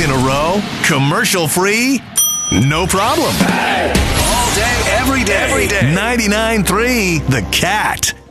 in a row, commercial free, no problem. All day, every day. 99.3 The Cat.